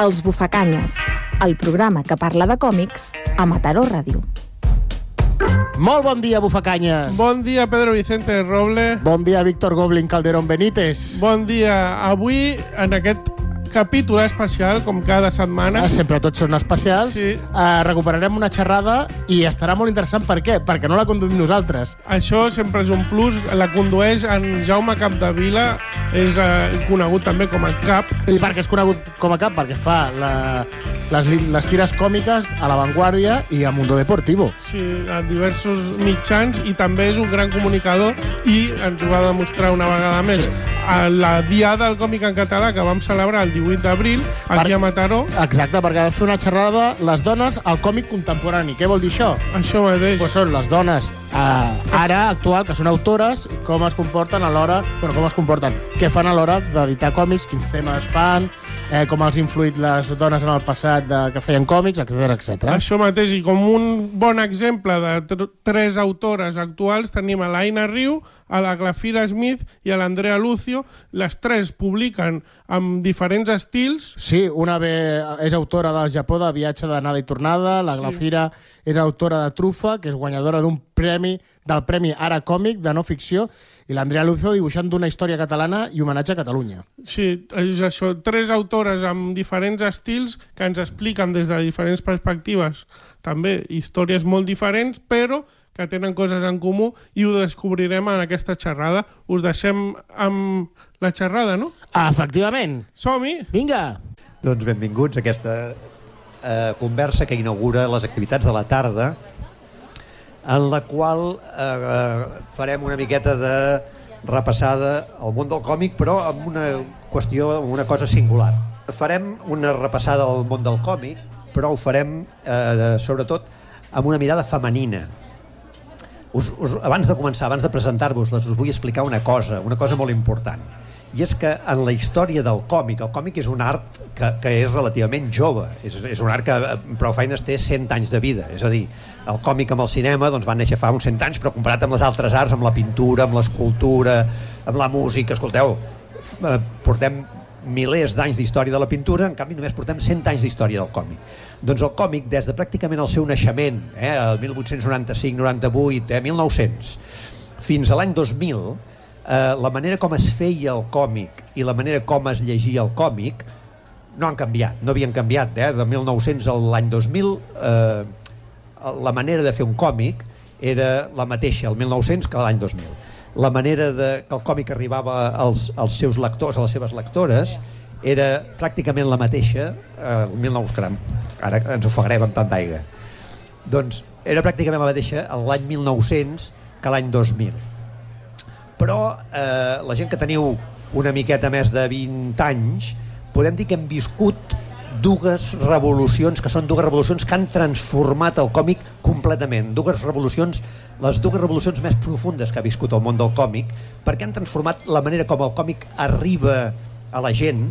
Els Bufacanyes, el programa que parla de còmics a Mataró Ràdio. Molt bon dia, Bufacanyes. Bon dia, Pedro Vicente Roble. Bon dia, Víctor Goblin Calderón Benítez. Bon dia. Avui, en aquest capítol especial, com cada setmana... Sempre tots són especials. Sí. Recuperarem una xerrada i estarà molt interessant. Per què? Perquè no la conduïm nosaltres. Això sempre és un plus. La condueix en Jaume Capdevila, és conegut també com a Cap. I perquè és conegut com a Cap? Perquè fa les tires còmiques a La Vanguardia i a Mundo Deportivo. Sí, a diversos mitjans, i també és un gran comunicador i ens ho va demostrar una vegada més. Sí. A la Diada del Còmic en Català, que vam celebrar el 18 d'abril, aquí a Mataró. Exacte, perquè va fer una xerrada les dones al còmic contemporani. Què vol dir això? Això mateix. Pues són les dones ara, actual, que són autores, com es comporten a l'hora... Bueno, com es comporten, què fan a l'hora d'editar còmics, quins temes fan, com els ha influït les dones en el passat que feien còmics, etc. Això mateix, i com un bon exemple de tres autores actuals tenim a l'Aina Riu, a la Glafira Smith i a l'Andrea Lucio. Les tres publiquen amb diferents estils. Sí, una és autora del Japó de Viatge d'anada i tornada, la Glafira és autora de Trufa, que és guanyadora del Premi Ara Còmic de no ficció, i l'Andrea Lucio dibuixant d'una història catalana i homenatge a Catalunya. Sí, és això, tres autores amb diferents estils que ens expliquen des de diferents perspectives també històries molt diferents, però que tenen coses en comú, i ho descobrirem en aquesta xerrada. Us deixem amb la xerrada, no? Efectivament. Som-hi! Vinga! Doncs benvinguts a aquesta conversa que inaugura les activitats de la tarda, en la qual farem una miqueta de repassada al món del còmic, però amb una qüestió, amb una cosa singular. Farem una repassada al món del còmic, però ho farem sobretot amb una mirada femenina. Abans de començar, abans de presentar-vos-les, us vull explicar una cosa molt important. I és que en la història del còmic, el còmic és un art que és relativament jove, és un art que prou feines té 100 anys de vida, és a dir, el còmic amb el cinema doncs, va néixer fa uns 100 anys, però comparat amb les altres arts, amb la pintura, amb l'escultura, amb la música, escolteu, portem milers d'anys d'història de la pintura, en canvi només portem 100 anys d'història del còmic. Doncs el còmic, des de pràcticament el seu naixement, el 1895-98, 1900, fins a l'any 2000, la manera com es feia el còmic i la manera com es llegia el còmic no han canviat, no havien canviat. De 1900 a l'any 2000 la manera de fer un còmic era la mateixa el 1900 que l'any 2000. La manera que el còmic arribava als seus lectors, a les seves lectores, era pràcticament la mateixa el 1900, ara ens ofegarem amb tant d'aigua. Doncs era pràcticament la mateixa l'any 1900 que l'any 2000. Però la gent que teniu una miqueta més de 20 anys, podem dir que hem viscut dues revolucions, que són dues revolucions que han transformat el còmic completament. Les dues revolucions més profundes que ha viscut el món del còmic, perquè han transformat la manera com el còmic arriba a la gent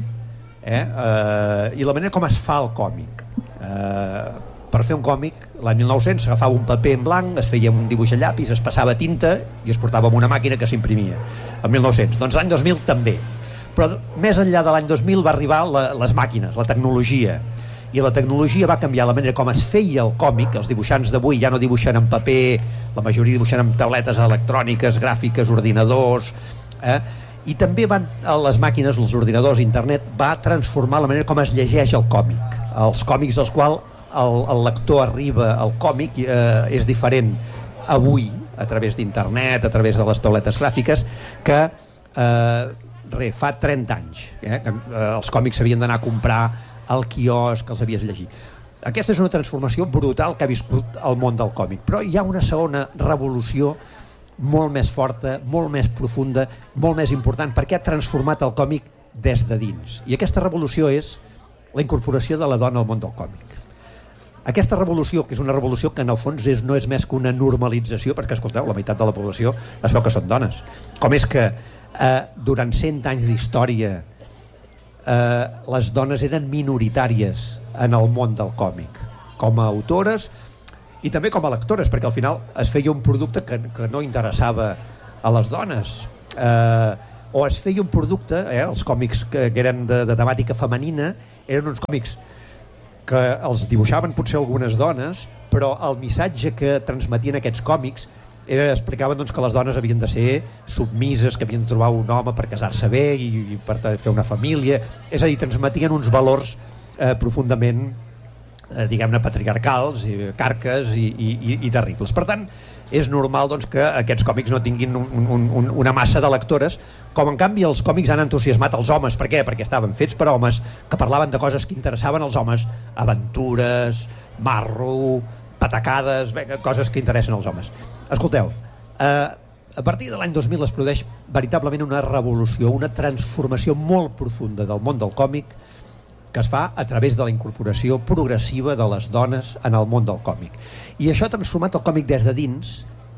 i la manera com es fa el còmic. Per fer un còmic, l'any 1900 s'agafava un paper en blanc, es feia un dibuix a llapis, es passava tinta i es portava amb una màquina que s'imprimia. El 1900. Doncs l'any 2000 també. Però més enllà de l'any 2000 va arribar les màquines, la tecnologia. I la tecnologia va canviar la manera com es feia el còmic. Els dibuixants d'avui ja no dibuixen en paper, la majoria dibuixen amb tabletes electròniques, gràfiques, ordinadors... I també les màquines, els ordinadors, internet, va transformar la manera com es llegeix el còmic. Els còmics als quals el lector arriba al còmic és diferent avui, a través d'internet, a través de les tauletes gràfiques, que fa 30 anys. Els còmics s'havien d'anar a comprar al quiosc, els havies llegit. Aquesta és una transformació brutal que ha viscut el món del còmic. Però hi ha una segona revolució molt més forta, molt més profunda, molt més important, perquè ha transformat el còmic des de dins. I aquesta revolució és la incorporació de la dona al món del còmic. Aquesta revolució, que és una revolució que en el fons no és més que una normalització, perquè, escolteu, la meitat de la població es veu que són dones. Com és que durant 100 anys d'història les dones eren minoritàries en el món del còmic, com a autores i també com a lectores, perquè al final es feia un producte que no interessava a les dones. o es feia un producte, els còmics que eren de temàtica femenina eren uns còmics que els dibuixaven potser algunes dones, però el missatge que transmetien aquests còmics explicaven doncs, que les dones havien de ser submises, que havien de trobar un home per casar-se bé i per fer una família, és a dir, transmetien uns valors profundament diguem-ne patriarcals, carques i terribles. Per tant, és normal doncs, que aquests còmics no tinguin una massa de lectores, com en canvi els còmics han entusiasmat els homes. Per què? Perquè estaven fets per homes que parlaven de coses que interessaven als homes, aventures, marro, patacades, coses que interessen als homes. Escolteu, a partir de l'any 2000 es produeix veritablement una revolució, una transformació molt profunda del món del còmic que es fa a través de la incorporació progressiva de les dones en el món del còmic. I això ha transformat el còmic des de dins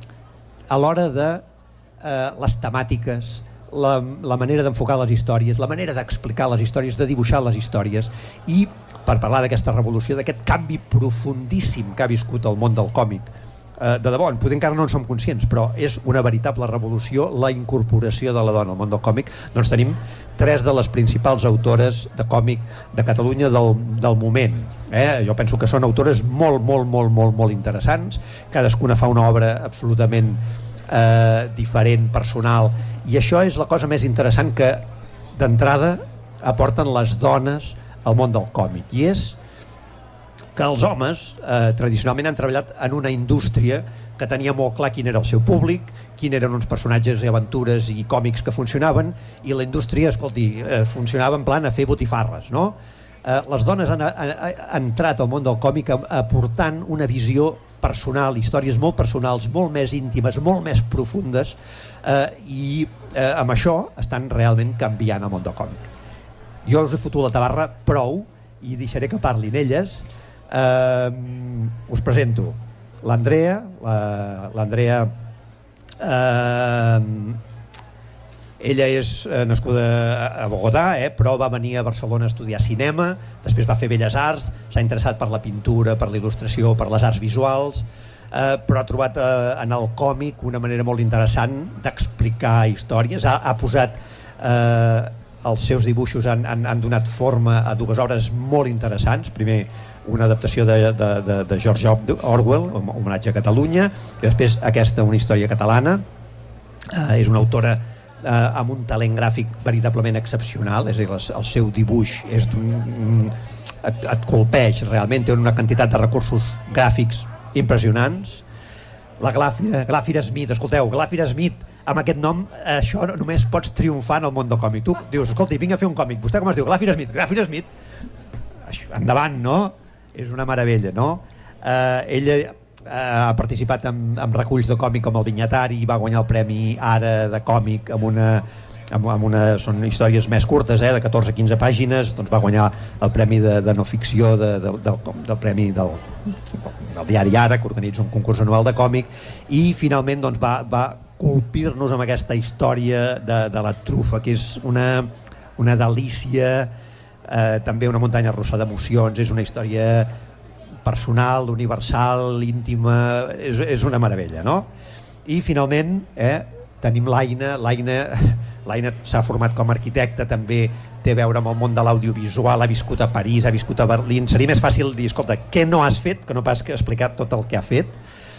a l'hora de les temàtiques, la manera d'enfocar les històries, la manera d'explicar les històries, de dibuixar les històries, i per parlar d'aquesta revolució, d'aquest canvi profundíssim que ha viscut el món del còmic, de debò, potser encara no en som conscients, però és una veritable revolució la incorporació de la dona al món del còmic. Doncs tenim tres de les principals autores de còmic de Catalunya del moment. Jo penso que són autores molt interessants, cadascuna fa una obra absolutament diferent, personal, i això és la cosa més interessant que d'entrada aporten les dones al món del còmic, i és que els homes tradicionalment han treballat en una indústria que tenia molt clar quin era el seu públic, quin eren uns personatges i aventures i còmics que funcionaven, i la indústria, escolti, funcionava en plan a fer botifarres, no? Les dones han entrat al món del còmic aportant una visió personal, històries molt personals, molt més íntimes, molt més profundes, i amb això estan realment canviant el món del còmic. Jo us he fotut la tabarra prou i deixaré que parlin elles. Us presento l'Andrea. L'Andrea ella és nascuda a Bogotà, però va venir a Barcelona a estudiar cinema, després va fer Belles Arts, s'ha interessat per la pintura, per la il·lustració, per les arts visuals, però ha trobat en el còmic una manera molt interessant d'explicar històries. Ha posat els seus dibuixos, han donat forma a dues obres molt interessants. Primer, una adaptació de George Orwell, homenatge a Catalunya, i després aquesta, una història catalana. És una autora amb un talent gràfic veritablement excepcional, és a dir, el seu dibuix et colpeix realment, té una quantitat de recursos gràfics impressionants. La Glàfira Smith, escolteu, Glàfira Smith, amb aquest nom, això només pots triomfar en el món del còmic. Tu dius, escolti, vinc a fer un còmic, vostè com es diu? Glàfira Smith, endavant, no? És una meravella, no? Ella ha participat en reculls de còmic com el Vinyatari i va guanyar el Premi Ara de còmic són històries més curtes, de 14-15 pàgines, doncs va guanyar el Premi de no ficció del Premi del diari Ara, que organitza un concurs anual de còmic, i finalment doncs, va colpir-nos amb aquesta història de la trufa, que és una delícia, també una muntanya russa d'emocions, és una història personal, universal, íntima, és una meravella, no? I finalment tenim l'Aina. L'Aina s'ha format com a arquitecta, també té a veure amb el món de l'audiovisual, ha viscut a París, ha viscut a Berlín. Seria més fàcil dir, escolta, què no has fet, que no pas que explicar tot el que ha fet.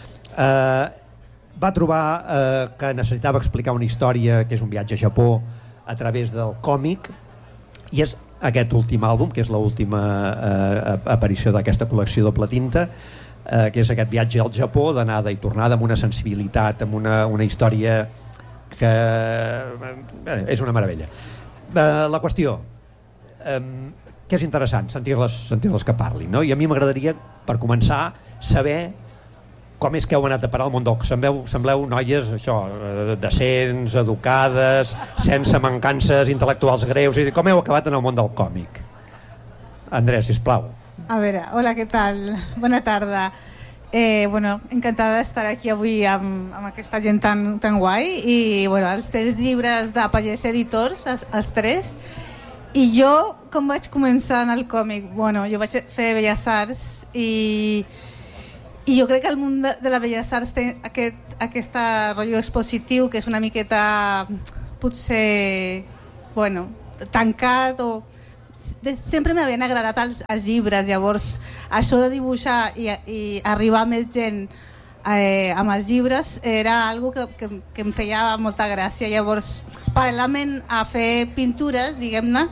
Va trobar que necessitava explicar una història, que és un viatge a Japó a través del còmic, i és aquest últim àlbum, que és l'última aparició d'aquesta col·lecció doble tinta, que és aquest viatge al Japó d'anada i tornada, amb una sensibilitat, amb una història que és una meravella. La qüestió, que és interessant sentir-les que parlin, no? I a mi m'agradaria, per començar, saber com és que heu anat a parar al món del còmic. Sembleu noies decents, educades, sense mancances intel·lectuals greus. Com heu acabat en el món del còmic? Andrea, sisplau. A veure, hola, què tal? Bona tarda. Encantada d'estar aquí avui amb aquesta gent tan guai, i els tres llibres de Pagès Editors, els tres. I jo, com vaig començar en el còmic? Jo vaig fer Belles Arts, i jo crec que el món de la Belles Arts té aquest rotllo expositiu, que és una miqueta potser tancat sempre m'havien agradat els llibres, llavors això de dibuixar i arribar a més gent amb els llibres era algo que em feia molta gràcia. Llavors, paral·lelament a fer pintures, diguem-ne,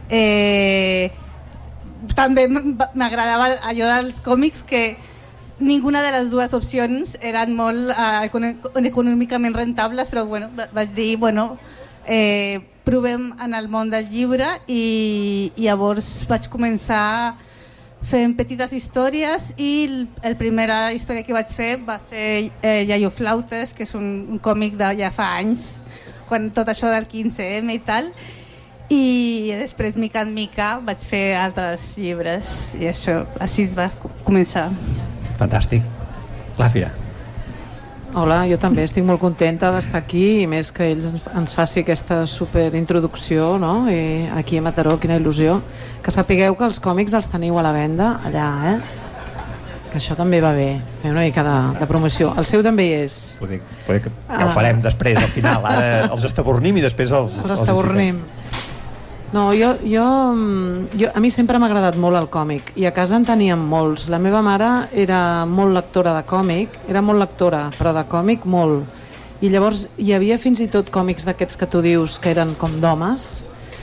també m'agradava allò dels còmics, que ninguna de les dues opcions eren molt econòmicament rentables, però vaig dir, provem en el món del llibre, i llavors vaig començar fent petites històries, i la primera història que vaig fer va ser Yayo Flautes, que és un còmic de ja fa anys, quan tot això del 15M i tal, i després mica en mica vaig fer altres llibres, i això així va començar. Fantàstic. Clàfira. Hola, jo també estic molt contenta d'estar aquí, i més que ells ens faci aquesta superintroducció, no? I aquí a Mataró, quina il·lusió. Que sapigueu que els còmics els teniu a la venda allà, que això també va bé, fer una mica de promoció. El seu també hi és. Ja ho farem després, al final. Ara els estabornim i després els estabornim. No, a mi sempre m'ha agradat molt el còmic, i a casa en teníem molts. La meva mare era molt lectora de còmic, era molt lectora, però de còmic molt. I llavors hi havia fins i tot còmics d'aquests que tu dius que eren com d'homes.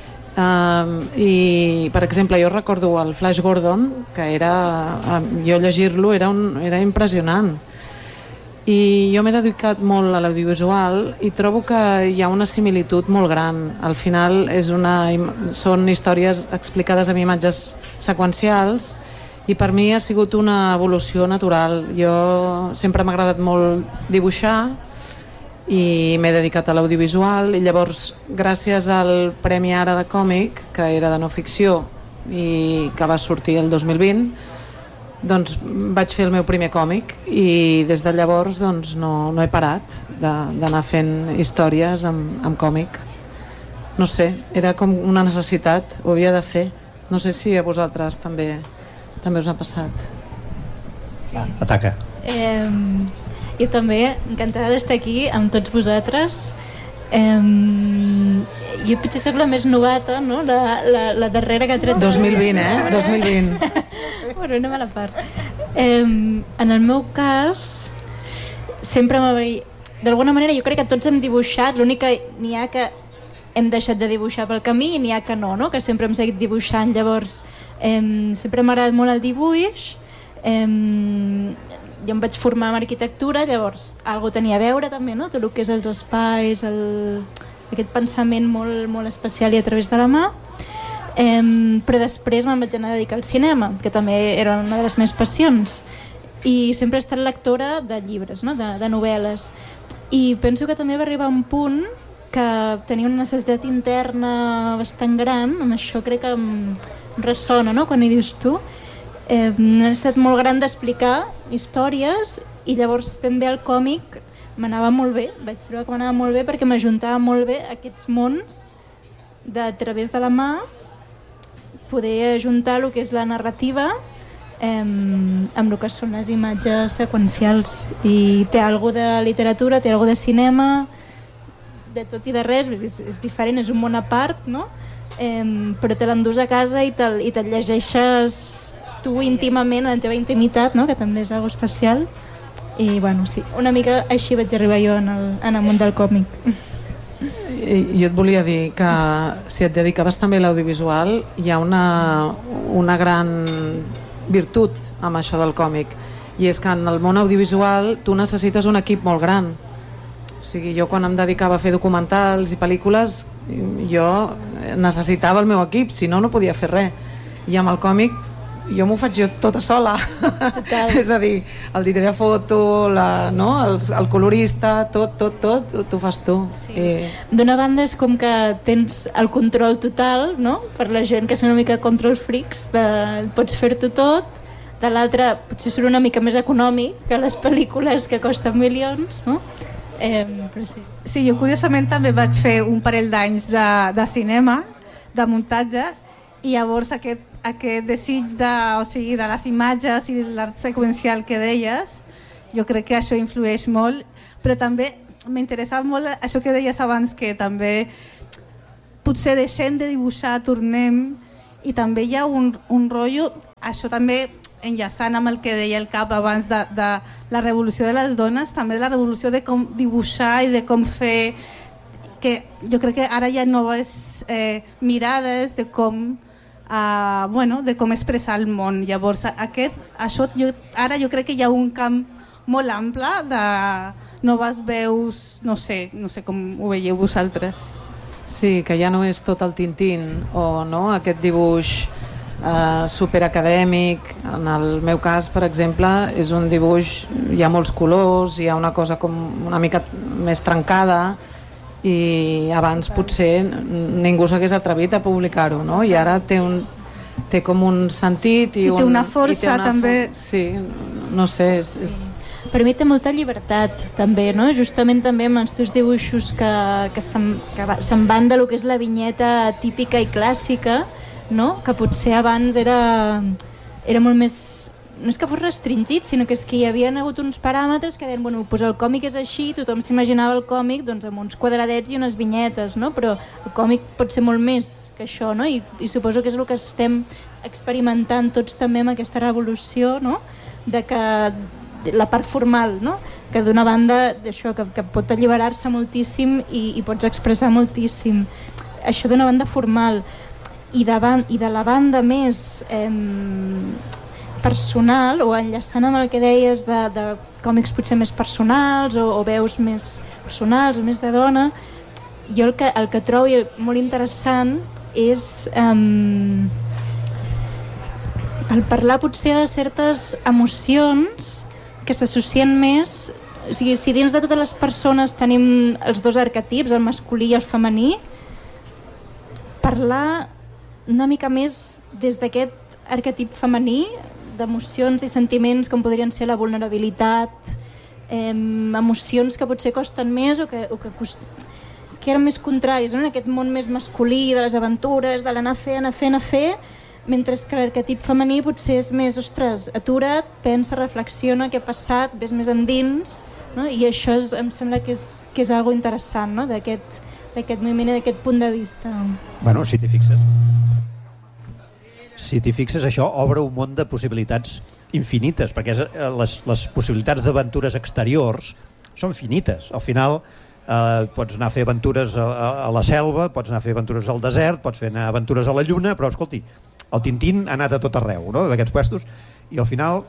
I, per exemple, jo recordo el Flash Gordon, que jo llegir-lo era impressionant. I jo m'he dedicat molt a l'audiovisual i trobo que hi ha una similitud molt gran. Al final són històries explicades amb imatges seqüencials, i per mi ha sigut una evolució natural. Jo sempre m'ha agradat molt dibuixar i m'he dedicat a l'audiovisual, i llavors, gràcies al Premi Ara de còmic, que era de no ficció i que va sortir el 2020, doncs vaig fer el meu primer còmic, i des de llavors no he parat d'anar fent històries amb còmic. No sé, era com una necessitat, ho havia de fer. No sé si a vosaltres també us ha passat. Ataca. Jo també, encantada d'estar aquí amb tots vosaltres. Jo potser soc la més novata, no? La darrera que ha tret... 2020, 2020. Bueno, anem a la part. En el meu cas, sempre d'alguna manera jo crec que tots hem dibuixat, l'únic que n'hi ha que hem deixat de dibuixar pel camí, i n'hi ha que no, que sempre hem seguit dibuixant. Llavors, sempre m'ha agradat molt el dibuix. Jo em vaig formar en arquitectura, llavors algo tenia a veure també, no? Tot el que és els espais, aquest pensament molt, molt especial i a través de la mà. Però després me'n vaig anar a dedicar al cinema, que també era una de les meves passions, i sempre he estat lectora de llibres, no? de novel·les, i penso que també va arribar un punt que tenia una necessitat interna bastant gran. Amb això crec que em ressona, no? Quan hi dius tu, una necessitat molt gran d'explicar històries, i llavors ben bé el còmic m'anava molt bé, vaig trobar que m'anava molt bé perquè m'ajuntava molt bé aquests mons de a través de la mà, poder ajuntar el que és la narrativa amb el que són les imatges seqüencials, i té alguna de literatura, té alguna de cinema, de tot i de res, és diferent, és un món a part, no? Però te l'endús a casa i te'l llegeixes tu íntimament, a la teva intimitat, no? Que també és algo especial. I bueno, sí, una mica així vaig arribar jo en el món del còmic. Jo et volia dir que si et dedicaves també a l'audiovisual, hi ha una gran virtut amb això del còmic, i és que en el món audiovisual tu necessites un equip molt gran. O sigui, jo quan em dedicava a fer documentals i pel·lícules, jo necessitava el meu equip, si no, no podia fer res. I amb el còmic jo m'ho faig jo tota sola. És a dir, el director de foto, el colorista, tot, t'ho fas tu. Sí. D'una banda és com que tens el control total, no? Per la gent que són una mica control freaks, pots fer-t'ho tot. De l'altra, potser surt una mica més econòmic que les pel·lícules que costen milions, no? Però sí. Sí, jo curiosament també vaig fer un parell d'anys de cinema, de muntatge, i llavors aquest desig de les imatges i l'art seqüencial que deies, jo crec que això influeix molt, però també m'interessava molt això que deies abans, que també potser deixem de dibuixar, tornem, i també hi ha un rotllo, això també enllaçant amb el que deia el Cap abans de la revolució de les dones, també la revolució de com dibuixar i de com fer, que jo crec que ara hi ha noves mirades de com de com expressar el món. Llavors, ara jo crec que hi ha un camp molt ample de noves veus, no sé com ho veieu vosaltres. Sí, que ja no és tot el Tintín o no, aquest dibuix superacadèmic. En el meu cas, per exemple, és un dibuix, hi ha molts colors, hi ha una cosa com una mica més trencada, i abans potser ningú s'hagués atrevit a publicar-ho, no? I ara té com un sentit i té una força també. Sí, no sé, per mi té molta llibertat també, no? Justament també amb els teus dibuixos que se'n van de lo que és la vinyeta típica i clàssica, no? Que potser abans era molt més, no és que fos restringit, sinó que és que hi havia hagut uns paràmetres que deien, bueno, doncs el còmic és així, tothom s'imaginava el còmic doncs, amb uns quadradets i unes vinyetes, no? Però el còmic pot ser molt més que això, no? I suposo que és el que estem experimentant tots també amb aquesta revolució, no? De que la part formal, no? Que d'una banda d'això, que pot alliberar-se moltíssim i pots expressar moltíssim. Això d'una banda formal. I de la banda més personal, o enllaçant amb el que deies de còmics potser més personals o veus més personals o més de dona, jo el que trobo molt interessant és el parlar potser de certes emocions que s'associen més, o sigui, si dins de totes les persones tenim els dos arquetips, el masculí i el femení, parlar una mica més des d'aquest arquetip femení, d'emocions i sentiments com podrien ser la vulnerabilitat, emocions que potser costen més o que eren més contraris, no? En aquest món més masculí de les aventures, de l'anar a fer, mentre que l'arquetip femení potser és més, ostres, atura't, pensa, reflexiona què ha passat, ves més endins, no? I això em sembla que és algo interessant, no? D'aquest moviment i d'aquest punt de vista. Bueno, si t'hi fixes, això obre un món de possibilitats infinites, perquè les possibilitats d'aventures exteriors són finites. Al final pots anar a fer aventures a la selva, pots anar a fer aventures al desert, pots fer aventures a la lluna, però escolti, el Tintín ha anat a tot arreu, no?, d'aquests puestos, i al final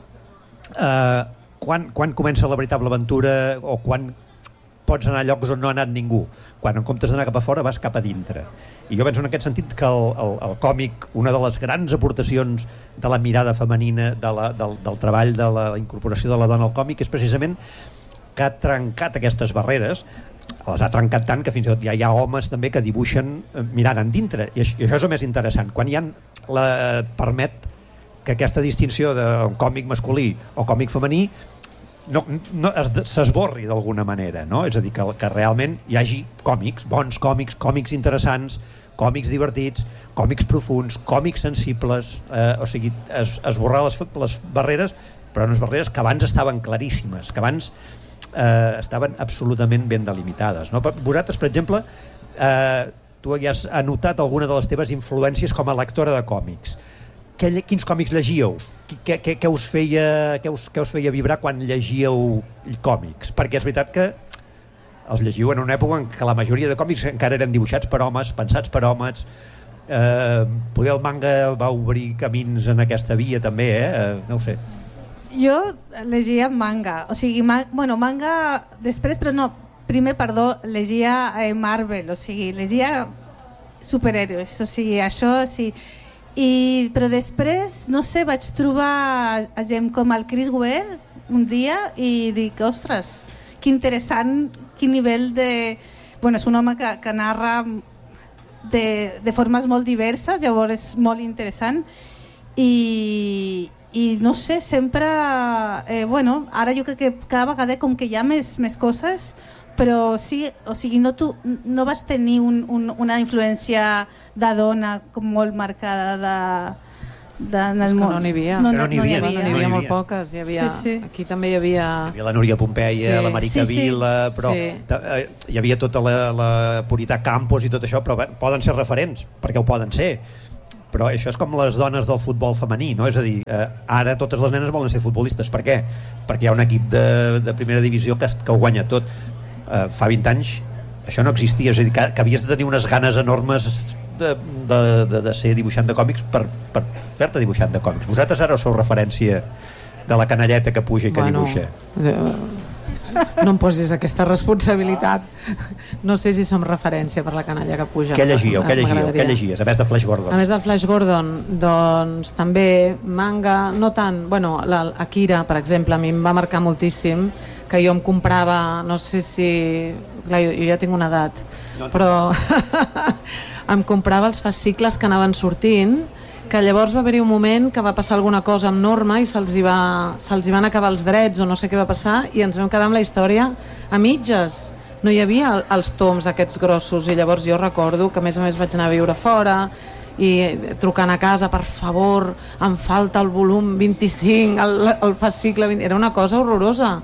quan comença la veritable aventura, o quan pots anar a llocs on no ha anat ningú? Quan en comptes d'anar cap a fora vas cap a dintre. I jo penso en aquest sentit que el còmic, una de les grans aportacions de la mirada femenina, del treball de la incorporació de la dona al còmic, és precisament que ha trencat aquestes barreres, les ha trencat tant que fins i tot ja hi ha homes també que dibuixen mirant en dintre, i això és el més interessant, quan permet que aquesta distinció d'un còmic masculí o còmic femení s'esborri d'alguna manera, no? És a dir, que realment hi hagi còmics, bons còmics, còmics interessants, còmics divertits, còmics profuns, còmics sensibles, o sigui, esborrar les barreres, però unes barreres que abans estaven claríssimes, que abans estaven absolutament ben delimitades, no? Vosaltres, per exemple, tu ja has anotat alguna de les teves influències com a lectora de còmics. Quins còmics llegíeu? Què us feia vibrar quan llegíeu còmics? Perquè és veritat que els llegiu en una època en què la majoria de còmics encara eren dibuixats per homes, pensats per homes. Poder el manga va obrir camins en aquesta via també, no ho sé. Jo llegia manga, o sigui, manga després, però no, primer, llegia Marvel, o sigui, llegia superhéroes, o sigui, això sí. Però després, no sé, vaig trobar gent com el Chris Ware un dia i dic, ostres, que interessant, quin nivell de... Bueno, és un home que narra de formes molt diverses, llavors és molt interessant i no sé, sempre... ara jo crec que cada vegada com que hi ha més coses, però sí, o sigui, no vas tenir una influència de dona com molt marcada no n'hi havia. No n'hi havia. N'hi havia molt poques. Aquí també hi havia... Hi havia la Núria Pompeia, la Marica Vila, però hi havia tota la Purita Campos i tot això, però poden ser referents, perquè ho poden ser. Però això és com les dones del futbol femení, no? És a dir, ara totes les nenes volen ser futbolistes. Per què? Perquè hi ha un equip de primera divisió que ho guanya tot. Fa 20 anys això no existia, és a dir, que havies de tenir unes ganes enormes de ser dibuixant de còmics per fer-te dibuixant de còmics. Vosaltres ara sou referència de la canalleta que puja i que dibuixa. No em posis aquesta responsabilitat. No sé si som referència per la canalla que puja. Què llegíeu? Què llegies? A més de Flash Gordon. A més del Flash Gordon, doncs també manga, no tant, bueno, Akira, per exemple, a mi em va marcar moltíssim, que jo em comprava, no sé si... Clar, jo ja tinc una edat, però em comprava els fascicles que anaven sortint, que llavors va haver-hi un moment que va passar alguna cosa amb Norma i se'ls van acabar els drets o no sé què va passar i ens vam quedar amb la història a mitges. No hi havia els toms aquests grossos i llavors jo recordo que a més vaig anar a viure fora i trucant a casa, per favor, em falta el volum 25, el fascicle 20... Era una cosa horrorosa.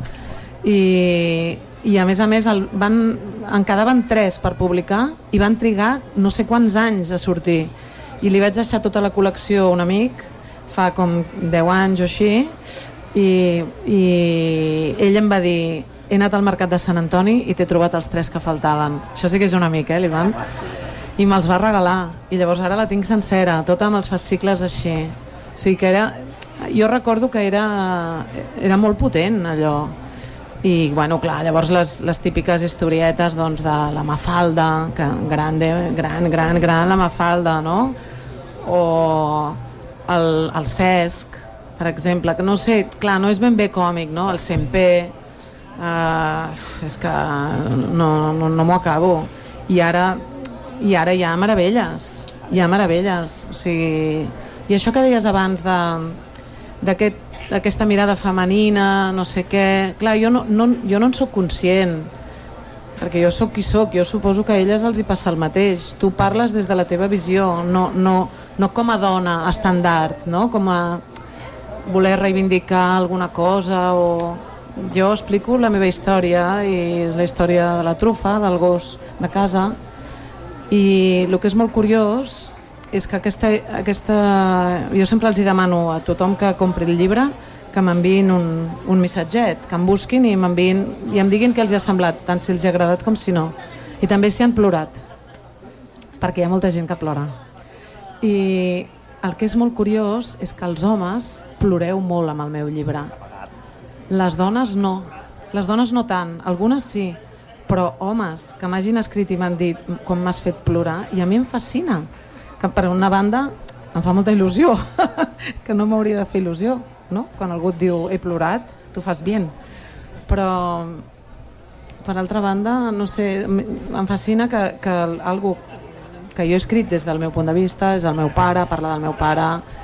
I a més en quedaven 3 per publicar i van trigar no sé quants anys a sortir. I li vaig deixar tota la col·lecció a un amic fa com 10 anys o així i ell em va dir: he anat al mercat de Sant Antoni i t'he trobat els 3 que faltaven. Això sí que és un amic, l'Ivan. I me'ls va regalar i llavors ara la tinc sencera, tota amb els fascicles així. O sigui que jo recordo que era molt potent allò. I bueno, clar, llavors les típiques historietes doncs, de la Mafalda, que gran la Mafalda, no? O el Cesc, per exemple, que no sé, clar, no és ben bé còmic, no? El Sempre, és que no m'ho acabo. I ara hi ha meravelles, o sigui, i això que deies abans d'aquesta mirada femenina, no sé què, clar, jo no en soc conscient, perquè jo sóc qui sóc, jo suposo que a elles els hi passa el mateix. Tu parles des de la teva visió, no com a dona estàndard, no? Com a voler reivindicar alguna cosa, o jo explico la meva història i és la història de la trufa, del gos de casa, i el que és molt curiós és que jo sempre els demano a tothom que compri el llibre que m'enviïn un missatget, que em busquin i m'enviïn i em diguin què els ha semblat, tant si els ha agradat com si no, i també si han plorat, perquè hi ha molta gent que plora. I el que és molt curiós és que els homes ploreu molt amb el meu llibre, les dones no tant, algunes sí, però homes que m'hagin escrit i m'han dit com m'has fet plorar, i a mi em fascina, que per una banda em fa molta il·lusió que no m'hauria de fer il·lusió, no? Quan algú et diu he plorat, tu fas bien, però per altra banda no sé, em fascina que algú que jo he escrit des del meu punt de vista, és el meu pare, parla del meu pare,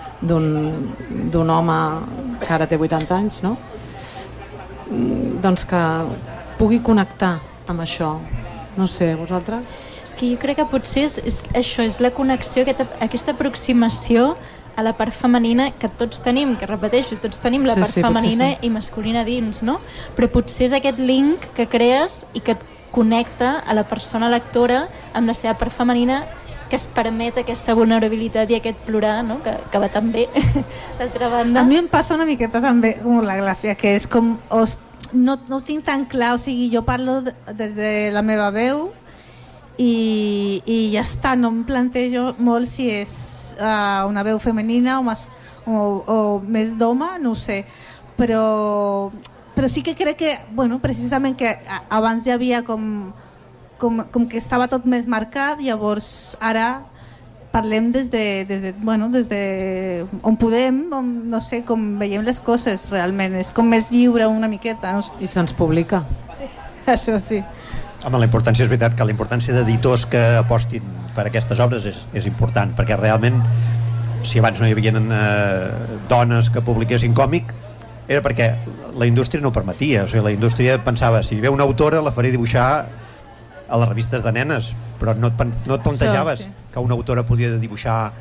d'un home que ara té 80 anys, no? Doncs que pugui connectar amb això. No sé, vosaltres? És que jo crec que potser és la connexió, aquesta aproximació a la part femenina que tots tenim, que repeteixo, tots tenim la part femenina i masculina dins, no? Però potser és aquest link que crees i que et connecta a la persona lectora amb la seva part femenina, que es permet aquesta vulnerabilitat i aquest plorar, no? Que va tan bé, d'altra banda. A mi em passa una miqueta també com la Gràcia, que és com... No ho tinc tan clar, o sigui, jo parlo des de la meva veu i ja està, no em plantejo molt si és una veu femenina o més d'home, no ho sé, però sí que crec que, bueno, precisament que abans hi havia com que estava tot més marcat, llavors ara parlem des de on podem, no sé, com veiem les coses realment, és com més lliure una miqueta. No sé. I se'ns publica. Sí, això sí. Home, la importància és veritat que la importància d'editors que apostin per aquestes obres és important, perquè realment si abans no hi havia dones que publiquessin còmic era perquè la indústria no ho permetia, o sigui, la indústria pensava, si hi ve una autora la faré dibuixar a les revistes de nenes, però no et plantejaves que una autora podia dibuixar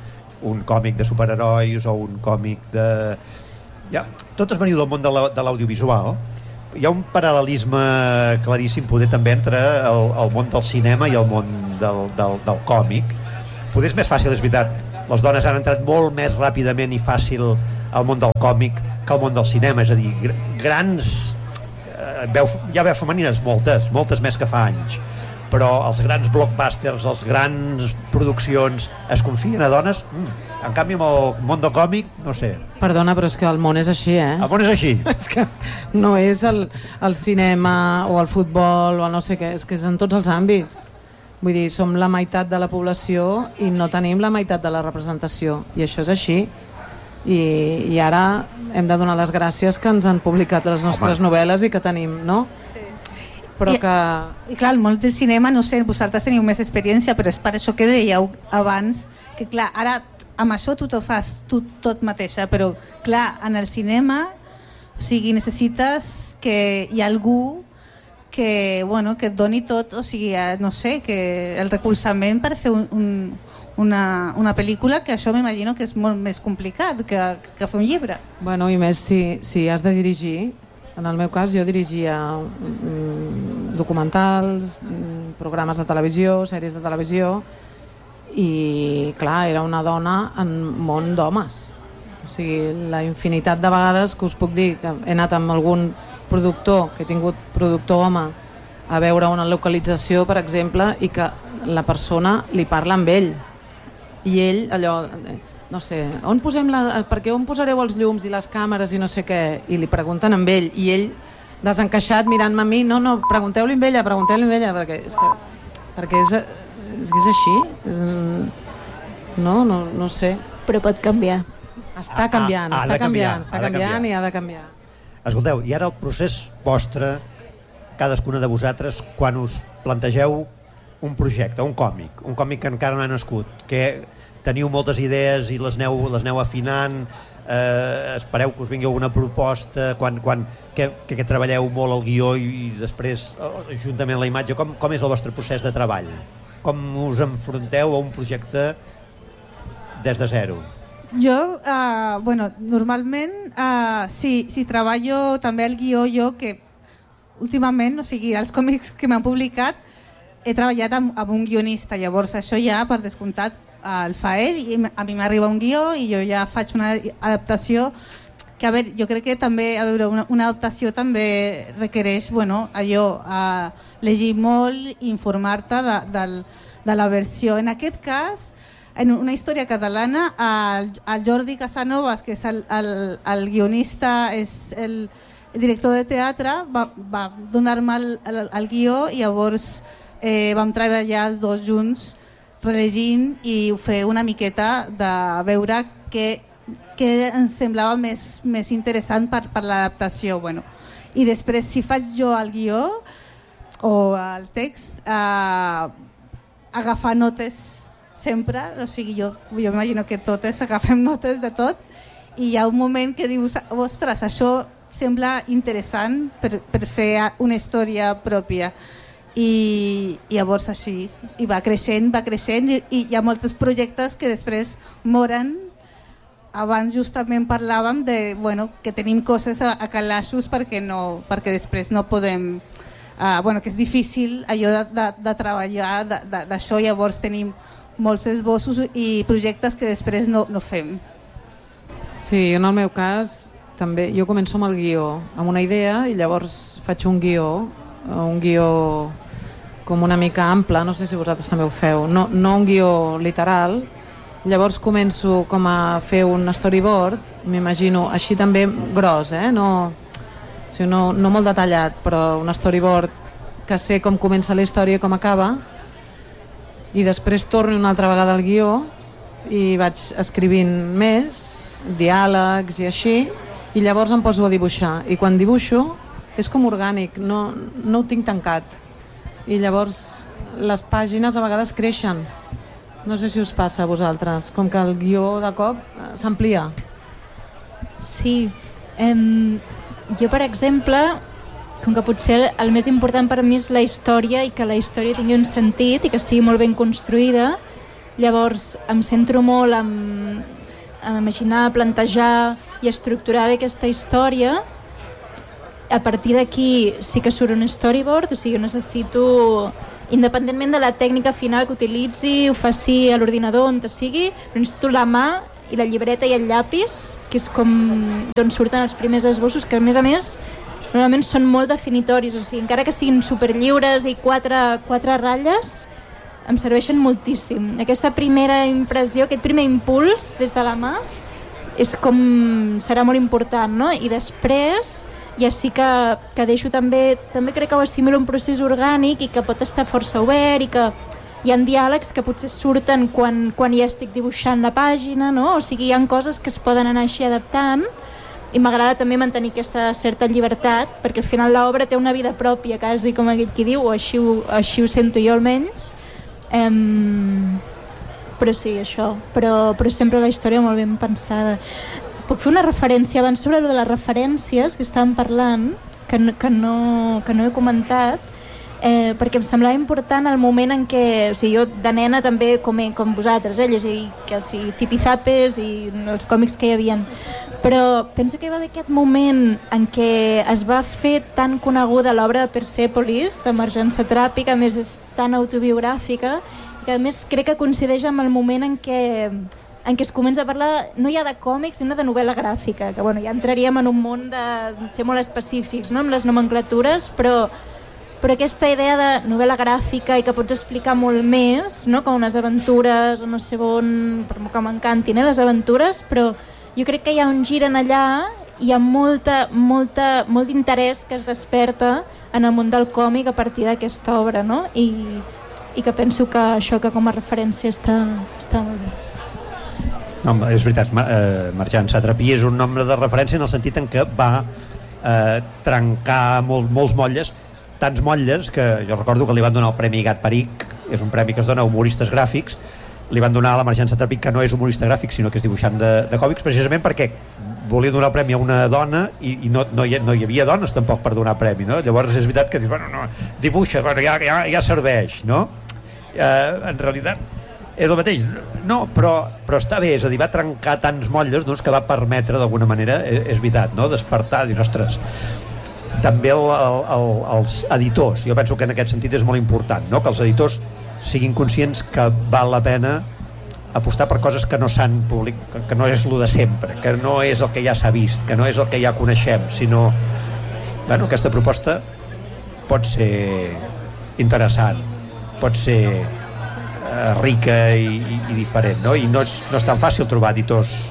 un còmic de superherois o un còmic de... Ja, totes veniu del món de l'audiovisual. Hi ha un paral·lelisme claríssim poder també entre el món del cinema i el món del còmic. Poder és més fàcil, és veritat, les dones han entrat molt més ràpidament i fàcil al món del còmic que al món del cinema, és a dir, grans... hi ha veu femenines moltes més que fa anys, però els grans blockbusters, les grans produccions es confien a dones. En canvi, amb el món del còmic, no sé. Perdona, però és que el món és així, eh? El món és així. És que no és el cinema o el futbol o el no sé què, és que és en tots els àmbits. Vull dir, som la meitat de la població i no tenim la meitat de la representació, i això és així. I ara hem de donar les gràcies que ens han publicat les nostres novel·les i que tenim, no? Però que... I clar, el món del cinema, no sé, vosaltres teniu més experiència, però és per això que dèieu abans que clar, ara amb això tu t'ho fas tot mateixa, però clar, en el cinema, o sigui, necessites que hi ha algú que et doni tot, o sigui, no sé, que el recolzament per fer una pel·lícula, que això m'imagino que és molt més complicat que fer un llibre. Bueno, i més si has de dirigir. En el meu cas jo dirigia documentals, programes de televisió, sèries de televisió, i clar, era una dona en món d'homes. O sigui, la infinitat de vegades que us puc dir que he anat amb algun productor, que he tingut productor home, a veure una localització, per exemple, i que la persona li parla amb ell. I ell, allò... no sé, perquè on posareu els llums i les càmeres i no sé què, i li pregunten amb ell, i ell desencaixat mirant-me a mi, no, pregunteu-li amb ella, perquè és així, no sé. Però pot canviar. Està canviant i ha de canviar. Escolteu, i ara el procés vostre, cadascuna de vosaltres, quan us plantegeu un projecte, un còmic que encara no ha nascut, que teniu moltes idees i les aneu afinant, espereu que us vingui alguna proposta, que treballeu molt el guió i després juntament la imatge, com és el vostre procés de treball? Com us enfronteu a un projecte des de zero? Jo, normalment, si treballo també el guió, jo que últimament, o sigui, els còmics que m'han publicat, he treballat amb un guionista, llavors això ja per descomptat el fa ell, i a mi m'arriba un guió i jo ja faig una adaptació que, a veure, jo crec que també una adaptació també requereix allò, llegir molt i informar-te de la versió. En aquest cas, en una història catalana, el Jordi Casanovas, que és el guionista, és el director de teatre, va donar-me el guió i llavors vam treballar els dos junts relegint i fer una miqueta de veure què ens semblava més interessant per l'adaptació. I després, si faig jo el guió o el text, agafar notes sempre, o sigui, jo imagino que totes agafem notes de tot, i hi ha un moment que dius, ostres, això sembla interessant per fer una història pròpia. I llavors així, i va creixent i hi ha molts projectes que després moren. Abans justament parlàvem de que tenim coses a calaixos perquè després no podem, que és difícil allò de treballar d'això, llavors tenim molts esbossos i projectes que després no fem. Sí, en el meu cas també jo començo amb el guió, amb una idea, i llavors faig un guió com una mica ample, no sé si vosaltres també ho feu, no un guió literal. Llavors començo com a fer un storyboard, m'imagino així també gros, no molt detallat, però un storyboard que sé com comença la història i com acaba, i després torno una altra vegada al guió i vaig escrivint més, diàlegs i així, i llavors em poso a dibuixar, i quan dibuixo és com orgànic, no ho tinc tancat, i llavors les pàgines a vegades creixen. No sé si us passa a vosaltres, com que el guió de cop s'amplia. Sí, jo per exemple, com que potser el més important per mi és la història i que la història tingui un sentit i que estigui molt ben construïda, Llavors em centro molt en imaginar, plantejar i estructurar bé aquesta història. A partir d'aquí sí que surt un storyboard, o sigui, jo necessito, independentment de la tècnica final que utilitzi, ho faci a l'ordinador, on sigui, però necessito la mà i la llibreta i el llapis, que és com d'on surten els primers esbossos, que a més normalment són molt definitoris, o sigui, encara que siguin superllliures i quatre ratlles, em serveixen moltíssim. Aquesta primera impressió, aquest primer impuls des de la mà, és com serà molt important, no? I després ja sí que deixo també crec que ho assimilo un procés orgànic i que pot estar força obert i que hi ha diàlegs que potser surten quan ja estic dibuixant la pàgina, no? O sigui, hi ha coses que es poden anar així adaptant i m'agrada també mantenir aquesta certa llibertat perquè al final l'obra té una vida pròpia, quasi com aquell qui diu, o així ho sento jo almenys. Però sí, això. Però sempre la història molt ben pensada. Puc fer una referència abans sobre de les referències que estàvem parlant, que no he comentat, perquè em semblava important el moment en què, o sigui, jo de nena també com vosaltres, llegir que si Zipizapes i els còmics que hi havia, però penso que hi va haver aquest moment en què es va fer tan coneguda l'obra de Persepolis, d'Emergència Tràpica, a més és tan autobiogràfica, que a més crec que coincideix amb el moment en què es comença a parlar no ja de còmics, sinó de novel·la gràfica, que bueno, ja entraríem en un món de ser molt específics, no?, amb les nomenclatures, però aquesta idea de novel·la gràfica i que pots explicar molt més, no?, com unes aventures, o no sé on, per que m'encantin, les aventures, però jo crec que hi ha un gir en allà i hi ha molt d'interès que es desperta en el món del còmic a partir d'aquesta obra, no?, i que penso que això que com a referència està molt bé. Home, és veritat, Marjan Satrapi és un nombre de referència en el sentit en què va trencar molts motlles, tants motlles que jo recordo que li van donar el Premi Gat Peric, és un premi que es dona a humoristes gràfics, li van donar a la Marjan Satrapi, que no és humorista gràfic sinó que és dibuixant de còmics, precisament perquè volia donar el premi a una dona i no hi havia dones tampoc per donar premi, no? Llavors és veritat que dius, bueno, no, dibuixa, bueno, ja serveix, no? En realitat és el mateix, no, però està bé, és a dir, va trencar tants motlles, doncs, que va permetre d'alguna manera, és veritat, no?, despertar, dir, ostres, també els editors, jo penso que en aquest sentit és molt important, no?, que els editors siguin conscients que val la pena apostar per coses que no s'han publicat, que no és el de sempre, que no és el que ja s'ha vist, que no és el que ja coneixem, sinó, bueno, aquesta proposta pot ser interessant, pot ser rica i diferent, no? I no és tan fàcil trobar editors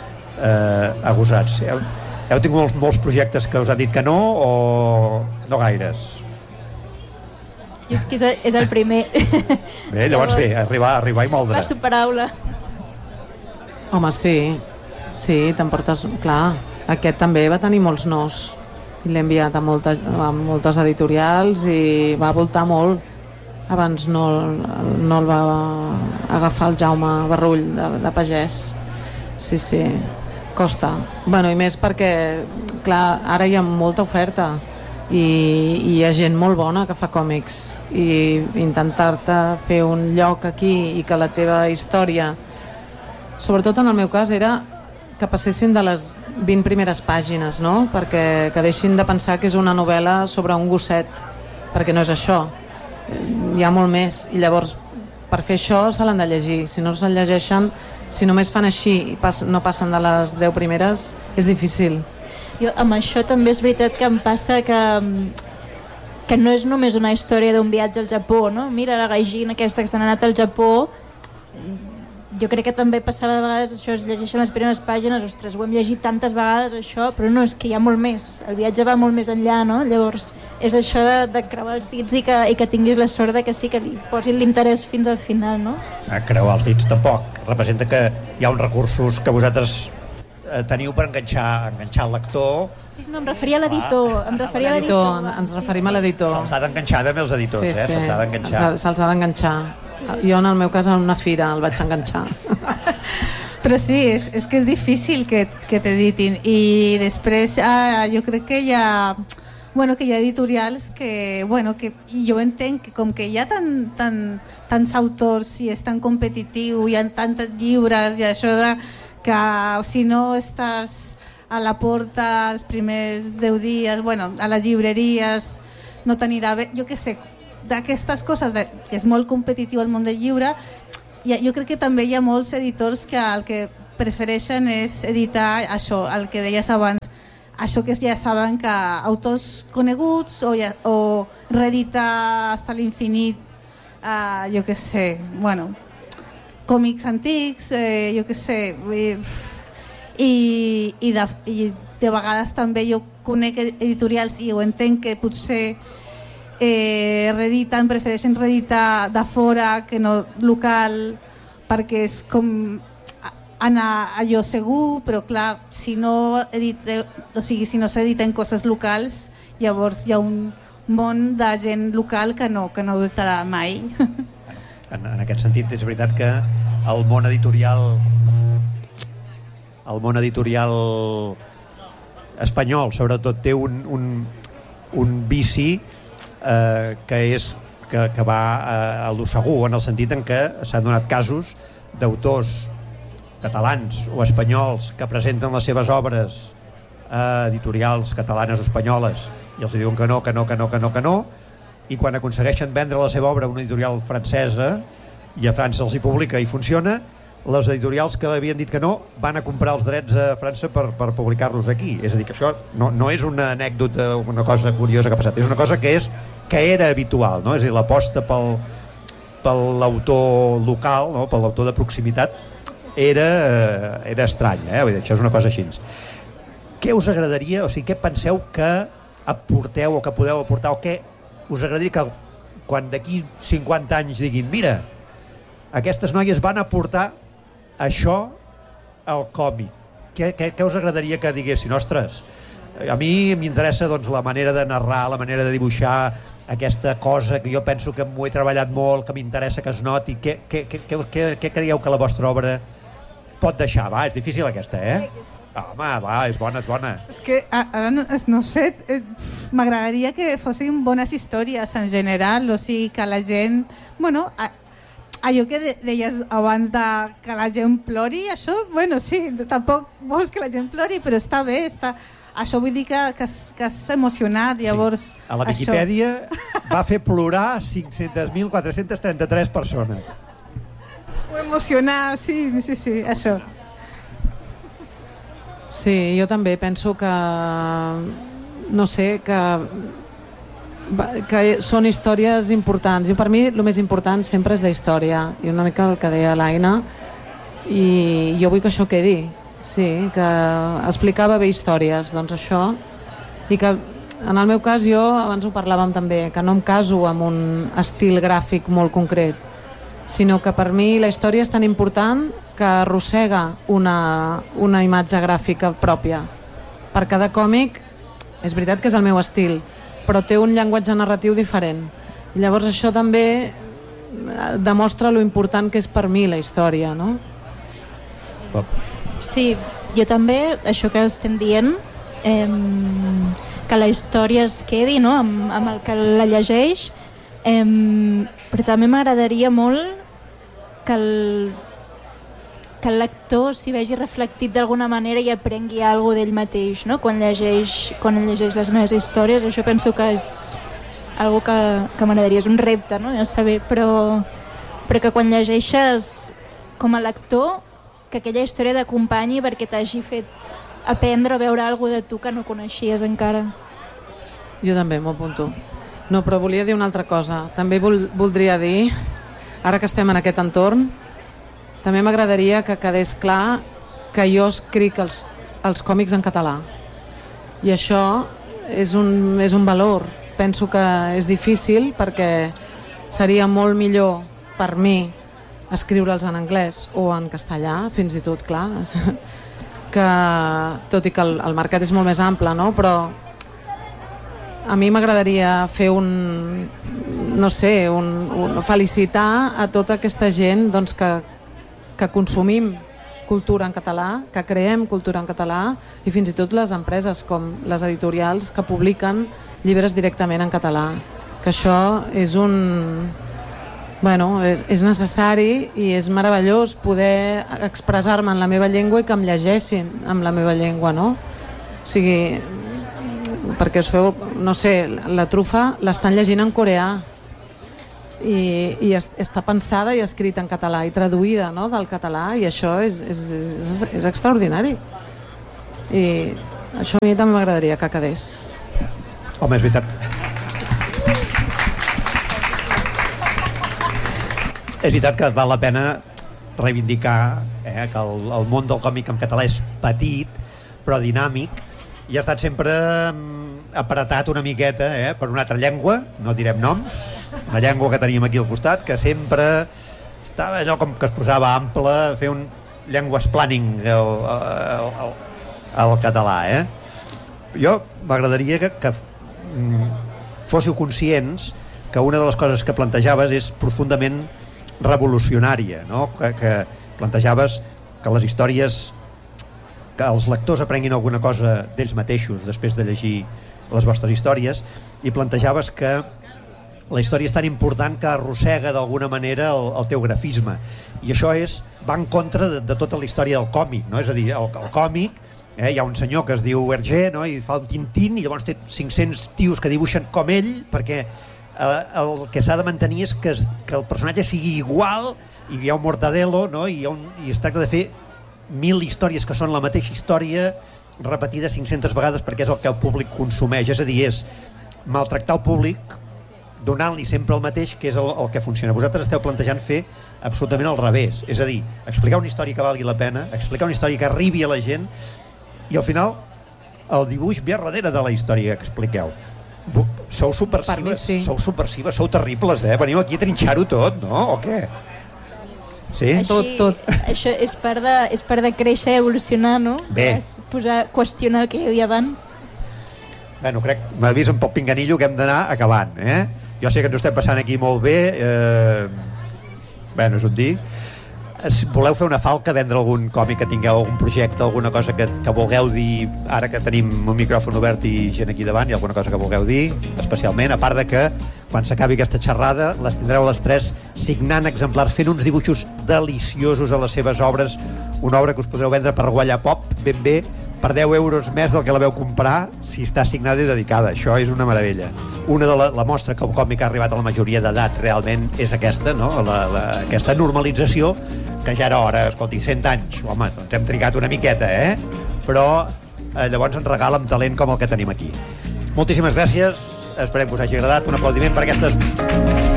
agosats. Heu tingut molts projectes que us han dit que no o no gaires? Jo és que és el primer. Bé, llavors bé, arribar i moldre. Passo paraula. Home, sí, t'emportes... Clar, aquest també va tenir molts nos i l'he enviat a moltes editorials i va voltar molt. Abans no el va agafar el Jaume Barrull de Pagès. Sí, costa. Bueno, i més perquè, clar, ara hi ha molta oferta i hi ha gent molt bona que fa còmics i intentar-te fer un lloc aquí i que la teva història, sobretot en el meu cas, era que passessin de les 20 primeres pàgines, no? Perquè que deixin de pensar que és una novel·la sobre un gosset, perquè no és això. Hi ha molt més i llavors per fer això se l'han de llegir, si no se'l llegeixen, si només fan així i no passen de les 10 primeres és difícil. Jo amb això també és veritat que em passa que no és només una història d'un viatge al Japó, no? Mira la Gaijin aquesta que s'ha anat al Japó, jo crec que també passava de vegades això, es llegeixen les primeres pàgines, ostres, ho hem llegit tantes vegades això, però no, és que hi ha molt més, el viatge va molt més enllà, no? Llavors és això de creuar els dits i que tinguis la sort de que sí que li posin l'interès fins al final, no? Creuar els dits tampoc, representa que hi ha uns recursos que vosaltres teniu per enganxar el lector. Sí, no, em referia a l'editor. Ens referim a l'editor. Se'ls ha d'enganxar també els editors, sí. Se'ls ha d'enganxar. Se'ls ha d'enganxar. Jo en el meu cas en una fira el vaig enganxar. Però sí, és que és difícil que t'editin i després jo crec que hi ha editorials que jo entenc que com que hi ha tants autors i és tan competitiu, hi ha tantes llibres i això de que si no estàs a la porta els primers 10 dies, bueno, a les llibreries no t'anirà bé, jo què sé, d'aquestes coses que és molt competitiu el món del llibre. Jo crec que també hi ha molts editors que el que prefereixen és editar això, el que deies abans, això que ja saben que autors coneguts o reeditar fins a l'infinit, jo què sé, bueno, còmics antics, jo què sé, i de vegades també jo conec editorials i ho entenc que potser prefereixen reeditar de fora que no local, perquè és com anar allò segur, però clar, si no s'editen coses locals, llavors hi ha un món de gent local que no editarà mai. En aquest sentit, és veritat que el món editorial espanyol, sobretot, té un vici que va a lo segur, en el sentit en què s'han donat casos d'autors catalans o espanyols que presenten les seves obres a editorials catalanes o espanyoles i els diuen que no, i quan aconsegueixen vendre la seva obra a una editorial francesa i a França els hi publica i funciona, les editorials que havien dit que no van a comprar els drets a França per publicar-los aquí. És a dir, que això no és una anècdota, una cosa curiosa que ha passat, és una cosa que era habitual, no? És a dir, l'aposta per l'autor local, no? Per l'autor de proximitat era estrany, Vull dir, això és una cosa així. Què us agradaria, o sigui, què penseu que aporteu o que podeu aportar, o què us agradaria que quan d'aquí 50 anys diguin, mira, aquestes noies van aportar això al còmic? Què us agradaria que diguessin? Ostres, a mi m'interessa doncs, la manera de narrar, la manera de dibuixar aquesta cosa que jo penso que m'ho he treballat molt, que m'interessa que es noti. Què creieu que la vostra obra pot deixar? Va, és difícil aquesta, Home, va, és bona. És que ara no sé, m'agradaria que fossin bones històries en general, o sigui, que la gent... Bueno, allò que deies abans de que la gent plori, això, bueno, sí, tampoc vols que la gent plori, però està bé, això vull dir que has emocionat, llavors... Sí. A la Viquipèdia va fer plorar 500.433 persones. O emocionar, sí, això. Sí, jo també penso que, no sé, que són històries importants. I per mi el més important sempre és la història, i una mica el que deia l'Aina, i jo vull que això quedi, sí, que explicava bé històries, doncs això, i que en el meu cas jo, abans ho parlàvem també, que no em caso amb un estil gràfic molt concret, sinó que per mi la història és tan important que arrossega una imatge gràfica pròpia. Per cada còmic, és veritat que és el meu estil, però té un llenguatge narratiu diferent. I llavors això també demostra lo important que és per mi la història, no? Sí, jo també, això que estem dient, que la història es quedi, no?, amb el que la llegeix, però també m'agradaria molt que el lector s'hi vegi reflectit d'alguna manera i aprengui alguna cosa d'ell mateix, no? Quan llegeix les meves històries. Això penso que és algo que m'agradaria, és un repte, no? Ja saber, però que quan llegeixes com a lector, que aquella història t'acompanyi perquè t'hagi fet aprendre a veure alguna cosa de tu que no coneixies encara. Jo també m'ho apunto. No, però volia dir una altra cosa. També voldria dir, ara que estem en aquest entorn, també m'agradaria que quedés clar que jo escric els còmics en català. I això és un valor. Penso que és difícil perquè seria molt millor per mi escriure'ls en anglès o en castellà, fins i tot, clar, que, tot i que el mercat és molt més ample, no? Però a mi m'agradaria fer felicitar a tota aquesta gent doncs, que consumim cultura en català, que creem cultura en català, i fins i tot les empreses com les editorials que publiquen llibres directament en català. Que això és bueno, és necessari i és meravellós poder expressar-me en la meva llengua i que em llegeixin en la meva llengua, no? O sigui, perquè us feu, no sé, la trufa l'estan llegint en coreà i està pensada i escrita en català i traduïda, no?, del català, i això és extraordinari. I això a mi també m'agradaria que quedés. Home, és veritat. És veritat que val la pena reivindicar que el món del còmic en català és petit però dinàmic i ha estat sempre apretat una miqueta per una altra llengua, no direm noms, una llengua que teníem aquí al costat que sempre estava allò com que es posava ample, fer un llengua planning al català. Jo m'agradaria que fóssiu conscients que una de les coses que plantejaves és profundament revolucionària, no? Que plantejaves que les històries, que els lectors aprenguin alguna cosa d'ells mateixos després de llegir les vostres històries, i plantejaves que la història és tan important que arrossega d'alguna manera el teu grafisme, i això va en contra de tota la història del còmic, no? És a dir, el còmic, hi ha un senyor que es diu Hergé, no? I fa un Tintín i llavors té 500 tios que dibuixen com ell, perquè el que s'ha de mantenir és que el personatge sigui igual i hi ha un mortadelo, no? I es tracta de fer 1000 històries que són la mateixa història repetida 500 vegades perquè és el que el públic consumeix, és a dir, és maltractar el públic donant-li sempre el mateix, que és el que funciona. Vosaltres esteu plantejant fer absolutament al revés, és a dir, explicar una història que valgui la pena, explicar una història que arribi a la gent, i al final el dibuix ve darrere de la història que expliqueu. Sou subversives, sí. Sou subversives, sou terribles, veniu aquí a trinxar-ho tot, no? O què? Sí? Tot. Això és part de créixer i evolucionar, no? Bé. Qüestionar el que hi havia abans. Bueno, crec, m'ha vist un poc pinganillo que hem d'anar acabant, Jo sé que ens ho estem passant aquí molt bé, bueno, és un dir. Voleu fer una falca, vendre algun còmic que tingueu, algun projecte, alguna cosa que vulgueu dir, ara que tenim un micròfon obert i gent aquí davant, hi ha alguna cosa que vulgueu dir, especialment, a part de que quan s'acabi aquesta xerrada les tindreu les tres signant exemplars, fent uns dibuixos deliciosos a les seves obres, una obra que us podreu vendre per Wallapop, ben bé, per 10 euros més del que la veu comprar si està signada i dedicada. Això és una meravella. Una de la mostra que el còmic ha arribat a la majoria d'edat realment és aquesta, no? Aquesta normalització, que ja era hora, escolti, 100 anys, home, doncs hem trigat una miqueta, però llavors ens regala amb talent com el que tenim aquí. Moltíssimes gràcies, esperem que us hagi agradat, un aplaudiment per aquestes